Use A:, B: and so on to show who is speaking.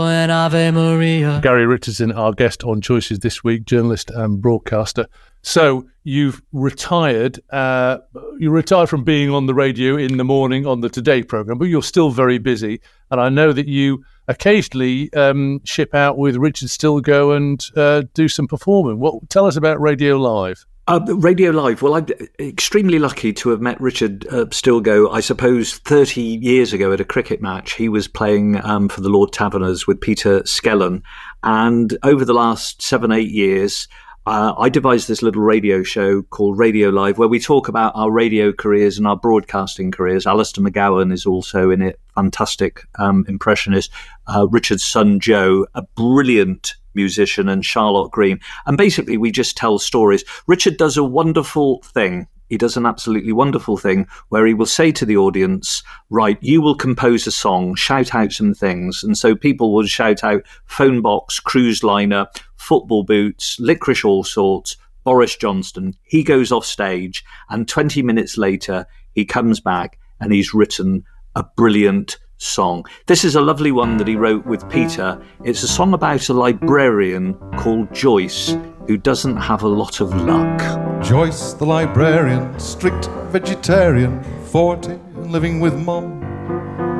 A: An Ave Maria.
B: Gary Richardson, our guest on Choices this week, journalist and broadcaster. So you've retired. You retired from being on the radio in the morning on the Today programme, but you're still very busy. And I know that you occasionally ship out with Richard Stilgoe and do some performing. Tell us about Radio Live.
C: Radio Live. Well, I'm extremely lucky to have met Richard Stilgoe, I suppose, 30 years ago at a cricket match. He was playing for the Lord Taverners with Peter Skellern. And over the last 7-8 years, I devised this little radio show called Radio Live, where we talk about our radio careers and our broadcasting careers. Alistair McGowan is also in it, fantastic impressionist. Richard's son, Joe, a brilliant musician, and Charlotte Green. And basically, we just tell stories. Richard does a wonderful thing. He does an absolutely wonderful thing where he will say to the audience, right, you will compose a song, shout out some things. And so people will shout out phone box, cruise liner, football boots, licorice all sorts, Boris Johnson. He goes off stage, and 20 minutes later, he comes back and he's written a brilliant song. This is a lovely one that he wrote with Peter. It's a song about a librarian called Joyce who doesn't have a lot of luck.
D: Joyce the librarian, strict vegetarian, 40, living with mum.